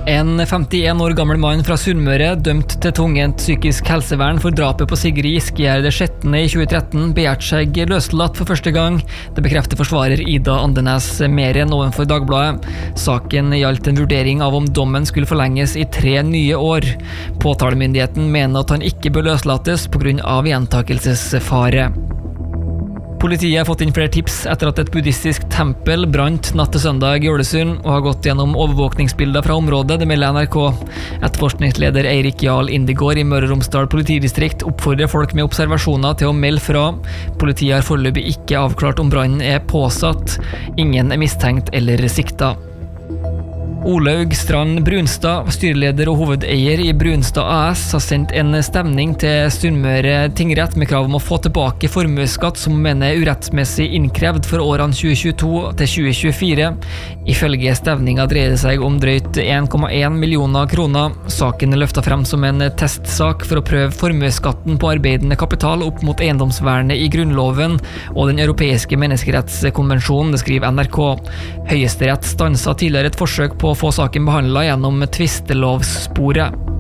En 51 år gammel mann fra Sunnmøre, dømt til tvungent psykisk helsevern for drapet på Sigrid Giskegjerde 16. i 2013, begjært seg løslatt for første gang. Det bekrefter forsvarer Ida Andenes Meren ovenfor Dagbladet. Saken gjaldt en vurdering av om dommen skulle forlenges i 3 nye år. Påtalemyndigheten mener at han ikke bør løslates på grunn av gjentakelsesfare. Politiet har fått inn flere tips etter at et buddhistisk tempel brant natt til søndag i Ålesund og har gått gjennom overvåkningsbilder fra området, det melder NRK. Etterforskningsleder Eirik Jarl Indigård i Møre og Romsdal politidistrikt oppfordrer folk med observasjoner til å melde fra. Politiet har foreløpig ikke avklart om brannen er påsatt. Ingen er mistenkt eller sikta. Olaug Strand Brunstad, styreleder og hovedeier i Brunstad AS, har sendt en stevning til Sunnmøre tingrett med krav om å få tilbake formuesskatt som mener er urettsmessig innkrevd for årene 2022 til 2024. Ifølge stevninga dreier det seg om drøyt 1,1 millioner kroner. Saken er løftet frem som en testsak for å prøve formuesskatten på arbeidende kapital opp mot eiendomsvernet i Grunnloven og den europeiske menneskerettskonvensjonen, det skriver NRK. Høyesterett stansa tidligere et forsøk på å få saken behandlet gjennom tvistelovssporet.